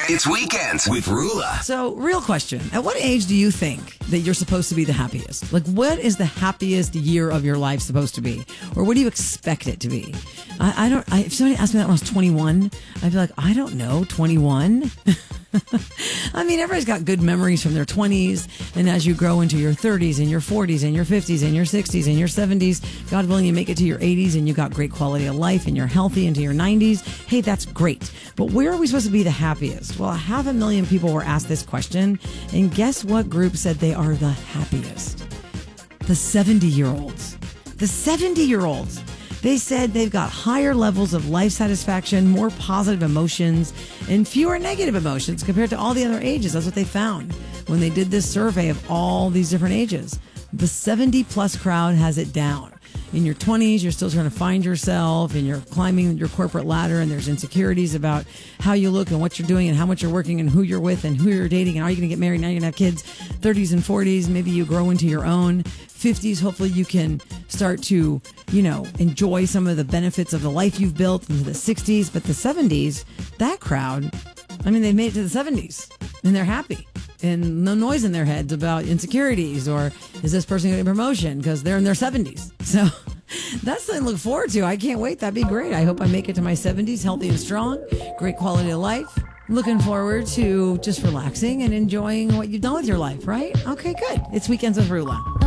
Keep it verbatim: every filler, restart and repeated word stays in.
It's Weekends with Rula. So, real question. At what age do you think that you're supposed to be the happiest? Like, what is the happiest year of your life supposed to be? Or what do you expect it to be? I, I don't, I, if somebody asked me that when I was twenty-one, I'd be like, I don't know, twenty-one? I mean, everybody's got good memories from their twenties. And as you grow into your thirties and your forties and your fifties and your sixties and your seventies, God willing, you make it to your eighties and you got great quality of life and you're healthy into your nineties. Hey, that's great. But where are we supposed to be the happiest? Well, half a million people were asked this question. And guess what group said they are the happiest? The seventy-year-olds. The seventy-year-olds. They said they've got higher levels of life satisfaction, more positive emotions, and fewer negative emotions compared to all the other ages. That's what they found when they did this survey of all these different ages. The seventy-plus crowd has it down. In your twenties, you're still trying to find yourself and you're climbing your corporate ladder and there's insecurities about how you look and what you're doing and how much you're working and who you're with and who you're dating and are you going to get married, now you're going to have kids. thirties and forties, maybe you grow into your own. fifties, hopefully you can start to, you know, enjoy some of the benefits of the life you've built into the sixties. But the seventies, that crowd, I mean, they made it to the seventies and they're happy. And no noise in their heads about insecurities or is this person getting a promotion because they're in their seventies. So that's something to look forward to. I can't wait. That'd be great. I hope I make it to my seventies healthy and strong. Great quality of life. Looking forward to just relaxing and enjoying what you've done with your life, right? Okay, good. It's Weekends with Rula.